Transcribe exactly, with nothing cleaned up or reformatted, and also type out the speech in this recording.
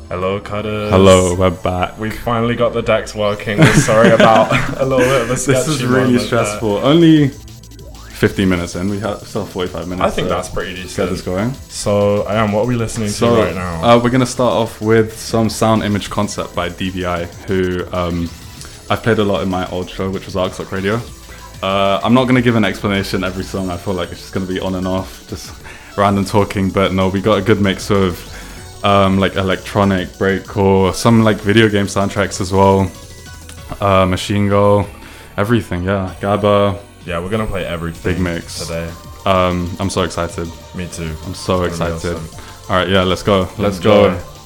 Hello, Cutters. Hello, we're back. We finally got the decks working. We're sorry about a little bit of a sketchy This is really moment stressful. Only fifteen minutes in. We have still forty-five minutes. I think to that's pretty Get decent. this going. So, I am. What are we listening So to right now? Uh, we're gonna start off with some sound image concept by D V I, who um, I've played a lot in my old show, which was Arcsock Radio. Uh, I'm not gonna give an explanation every song. I feel like it's just gonna be on and off, just random talking. But no, we got a good mix of um, like electronic, breakcore, some like video game soundtracks as well. Uh, Machine Girl, everything. Yeah, Gabba. Yeah, we're gonna play everything. Big mix today. Um, I'm so excited. Me too. I'm so It's gonna be excited. awesome. All right, yeah, let's go. Let's Enjoy. go.